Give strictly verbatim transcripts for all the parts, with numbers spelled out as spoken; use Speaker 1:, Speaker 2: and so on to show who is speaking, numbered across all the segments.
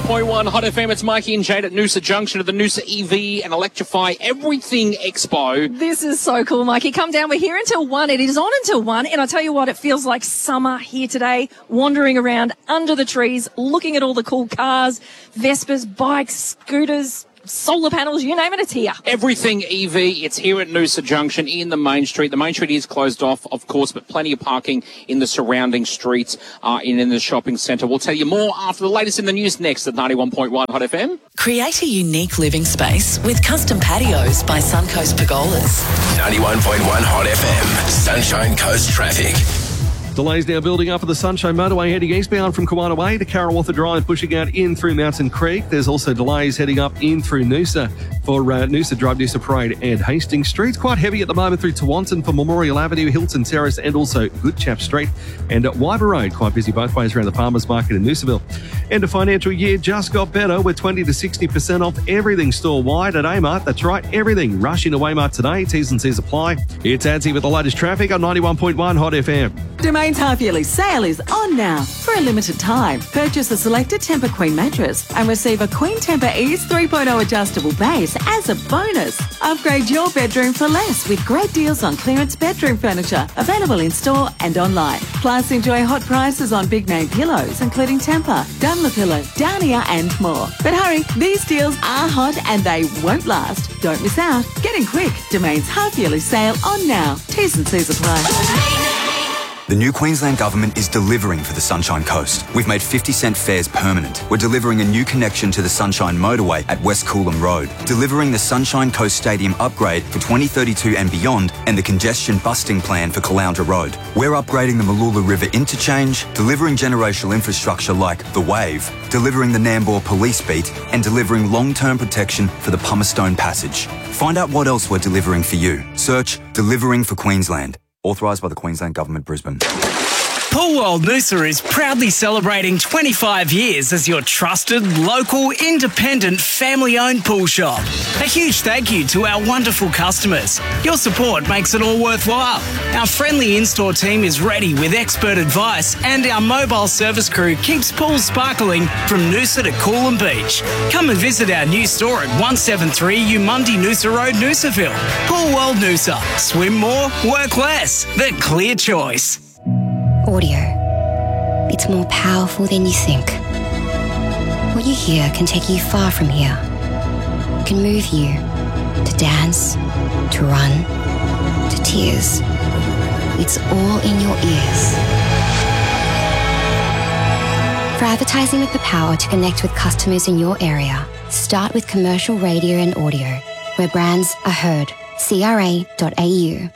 Speaker 1: point one Hot F M, it's Mikey and Jade at Noosa Junction at the Noosa E V and Electrify Everything Expo.
Speaker 2: This is so cool, Mikey. Come down. We're here until one. It is on until one. And I tell you what, it feels like summer here today, wandering around under the trees, looking at all the cool cars, Vespas, bikes, scooters, solar panels, you name it, it's here.
Speaker 1: Everything E V, it's here at Noosa Junction in the main street. The main street is closed off, of course, but plenty of parking in the surrounding streets uh, and in the shopping centre. We'll tell you more after the latest in the news next at ninety-one point one Hot F M.
Speaker 3: Create a unique living space with custom patios by Suncoast Pergolas.
Speaker 4: ninety-one point one Hot F M, Sunshine Coast traffic.
Speaker 5: Delays now building up at the Sunshine Motorway heading eastbound from Kawana Way to Karawatha Drive, pushing out in through Mountain Creek. There's also delays heading up in through Noosa for uh, Noosa Drive, Noosa Parade and Hastings Street. Quite heavy at the moment through Tewantin for Memorial Avenue, Hilton Terrace and also Goodchap Street. And at Wyber Road, quite busy both ways around the Farmers Market in Noosaville. End of financial year just got better with twenty to sixty percent off everything store-wide at Amart. That's right, everything. Rush into Amart today. T's and C's apply. It's Adsy with the latest traffic on ninety-one point one Hot F M.
Speaker 6: Domain's half-yearly sale is on now. For a limited time, purchase a selected Tempur Queen mattress and receive a Queen Tempur Ease three point oh adjustable base as a bonus. Upgrade your bedroom for less with great deals on clearance bedroom furniture available in store and online. Plus, enjoy hot prices on big-name pillows, including Tempur, Dunlopillow, Downia and more. But hurry, these deals are hot and they won't last. Don't miss out. Get in quick. Domain's half-yearly sale on now. T's and C's apply.
Speaker 7: The new Queensland Government is delivering for the Sunshine Coast. We've made fifty cent fares permanent. We're delivering a new connection to the Sunshine Motorway at West Coolum Road, delivering the Sunshine Coast Stadium upgrade for twenty thirty-two and beyond, and the congestion busting plan for Caloundra Road. We're upgrading the Mooloola River interchange, delivering generational infrastructure like the Wave, delivering the Nambour Police Beat, and delivering long-term protection for the Pummerstone Passage. Find out what else we're delivering for you. Search Delivering for Queensland. Authorised by the Queensland Government, Brisbane.
Speaker 8: Pool World Noosa is proudly celebrating twenty-five years as your trusted, local, independent, family-owned pool shop. A huge thank you to our wonderful customers. Your support makes it all worthwhile. Our friendly in-store team is ready with expert advice, and our mobile service crew keeps pools sparkling from Noosa to Coolum Beach. Come and visit our new store at one seventy-three Umundi Noosa Road, Noosaville. Pool World Noosa. Swim more, work less. The clear choice.
Speaker 9: Audio. It's more powerful than you think. What you hear can take you far from here. It can move you to dance, to run, to tears. It's all in your ears. For advertising with the power to connect with customers in your area, start with commercial radio and audio, where brands are heard. C R A dot A U.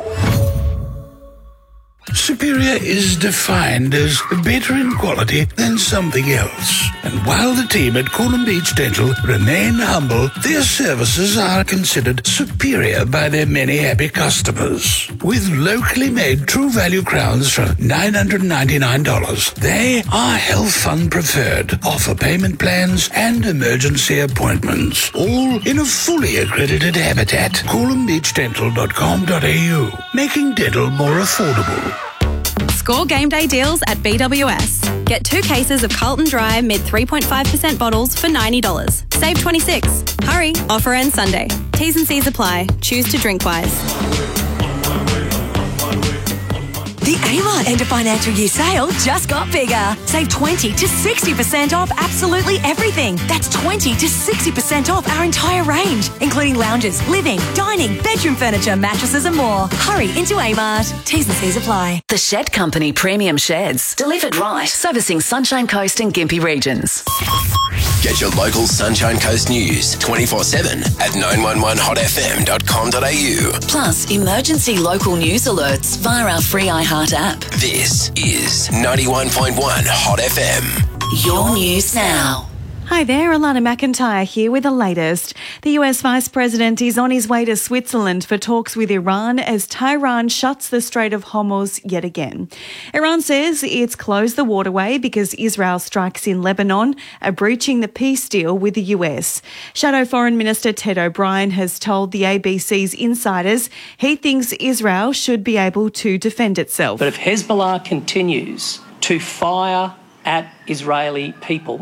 Speaker 10: Superior is defined as better in quality than something else. And while the team at Coolum Beach Dental remain humble, their services are considered superior by their many happy customers. With locally made True Value crowns for nine hundred ninety-nine dollars, they are Health Fund preferred, offer payment plans and emergency appointments, all in a fully accredited habitat. coolum beach dental dot com dot a u, making dental more affordable.
Speaker 11: Score game day deals at B W S. Get two cases of Carlton Dry mid three point five percent bottles for ninety dollars. Save twenty-six dollars. Hurry, offer ends Sunday. T's and C's apply. Choose to drink wise.
Speaker 6: The Amart end of financial year sale just got bigger. Save twenty to sixty percent off absolutely everything. That's twenty to sixty percent off our entire range, including lounges, living, dining, bedroom furniture, mattresses and more. Hurry into Amart. T's and C's apply.
Speaker 3: The Shed Company Premium Sheds. Delivered right. Servicing Sunshine Coast and Gympie regions.
Speaker 4: Get your local Sunshine Coast news twenty-four seven at nine one one hot f m dot com dot a u.
Speaker 3: Plus, emergency local news alerts via our free iHeart app.
Speaker 4: This is ninety-one point one Hot F M.
Speaker 3: Your news now.
Speaker 12: Hi there, Alana McIntyre here with the latest. The U S Vice President is on his way to Switzerland for talks with Iran as Tehran shuts the Strait of Hormuz yet again. Iran says it's closed the waterway because Israel strikes in Lebanon are breaching the peace deal with the U S. Shadow Foreign Minister Ted O'Brien has told the A B C's Insiders he thinks Israel should be able to defend itself.
Speaker 13: But if Hezbollah continues to fire at Israeli people,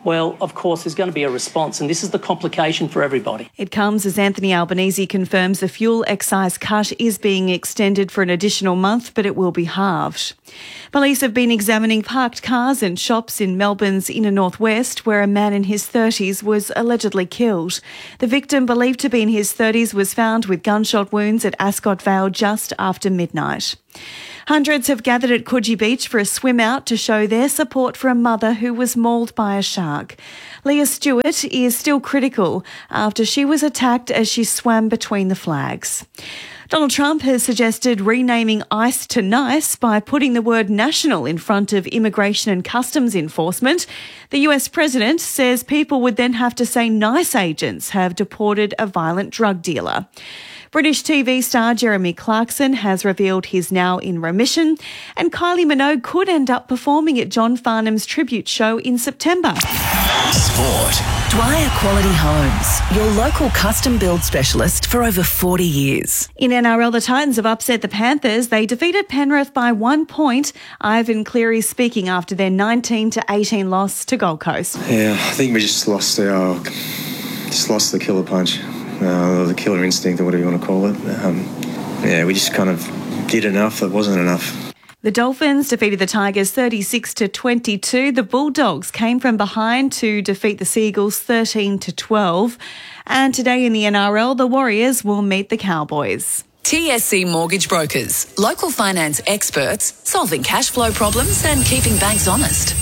Speaker 13: well, of course, there's going to be a response, and this is the complication for everybody.
Speaker 12: It comes as Anthony Albanese confirms the fuel excise cut is being extended for an additional month, but it will be halved. Police have been examining parked cars and shops in Melbourne's inner northwest, where a man in his thirties was allegedly killed. The victim, believed to be in his thirties, was found with gunshot wounds at Ascot Vale just after midnight. Hundreds have gathered at Coogee Beach for a swim out to show their support for a mother who was mauled by a shark. Leah Stewart is still critical after she was attacked as she swam between the flags. Donald Trump has suggested renaming ICE to NICE by putting the word national in front of immigration and customs enforcement. The U S president says people would then have to say NICE agents have deported a violent drug dealer. British T V star Jeremy Clarkson has revealed he's now in remission, and Kylie Minogue could end up performing at John Farnham's tribute show in September.
Speaker 4: Sport.
Speaker 3: Dwyer Quality Homes, your local custom build specialist for over forty years.
Speaker 12: In N R L, the Titans have upset the Panthers. They defeated Penrith by one point. Ivan Cleary speaking after their nineteen to eighteen loss to Gold Coast.
Speaker 14: Yeah, I think we just lost our, just lost the killer punch. Uh, the killer instinct, or whatever you want to call it. Um, yeah, we just kind of did enough. It wasn't enough.
Speaker 12: The Dolphins defeated the Tigers thirty-six to twenty-two. The Bulldogs came from behind to defeat the Seagulls thirteen to twelve. And today in the N R L, the Warriors will meet the Cowboys.
Speaker 3: T S C Mortgage Brokers, local finance experts, solving cash flow problems and keeping banks honest.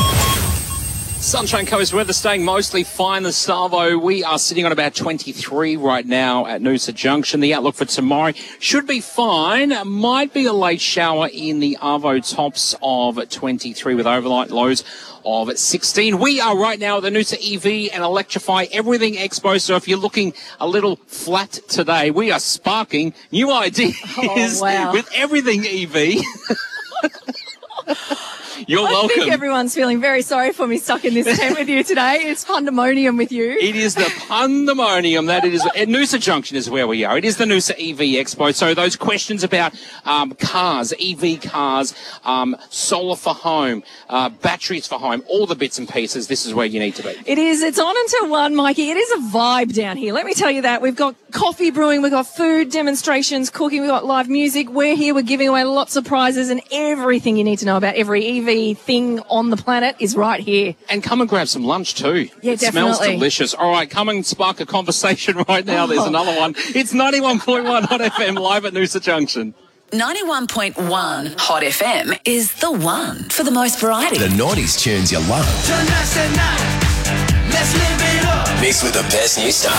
Speaker 1: Sunshine Coast weather staying mostly fine. The Savo, we are sitting on about twenty-three right now at Noosa Junction. The outlook for tomorrow should be fine. Might be a late shower in the Arvo, tops of twenty-three with overnight lows of sixteen. We are right now at the Noosa E V and Electrify Everything Expo. So if you're looking a little flat today, we are sparking new ideas
Speaker 2: Oh, wow.
Speaker 1: with everything E V. You're
Speaker 2: I
Speaker 1: welcome.
Speaker 2: think everyone's feeling very sorry for me stuck in this tent with you today. It's pandemonium with you.
Speaker 1: It is the pandemonium that it is. At Noosa Junction is where we are. It is the Noosa E V Expo. So those questions about um, cars, E V cars, um, solar for home, uh, batteries for home, all the bits and pieces, this is where you need to be.
Speaker 2: It is. It's on until one, Mikey. It is a vibe down here. Let me tell you that. We've got coffee brewing. We've got food, demonstrations, cooking. We've got live music. We're here. We're giving away lots of prizes, and everything you need to know about every E V thing on the planet is right here.
Speaker 1: And come and grab some lunch too.
Speaker 2: Yeah,
Speaker 1: it
Speaker 2: definitely.
Speaker 1: Smells delicious. All right, come and spark a conversation right now. There's
Speaker 2: Oh.
Speaker 1: another one. It's ninety-one point one Hot F M live at Noosa Junction.
Speaker 3: ninety-one point one Hot F M is the one for the most variety.
Speaker 4: The nineties tunes you love. Mixed with the best new stuff.